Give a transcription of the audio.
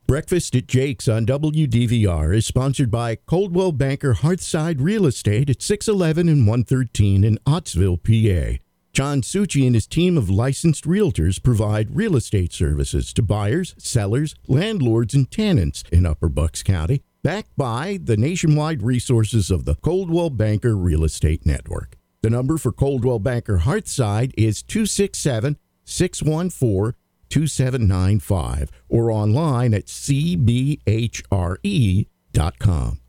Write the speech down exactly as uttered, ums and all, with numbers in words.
Breakfast at Jake's on W D V R is sponsored by Coldwell Banker Hearthside Real Estate at six eleven and one thirteen in Ottsville, P A. John Succi and his team of licensed realtors provide real estate services to buyers, sellers, landlords, and tenants in Upper Bucks County, backed by the nationwide resources of the Coldwell Banker Real Estate Network. The number for Coldwell Banker Hearthside is two six seven, six one four, two seven nine five or online at c b h r e dot com.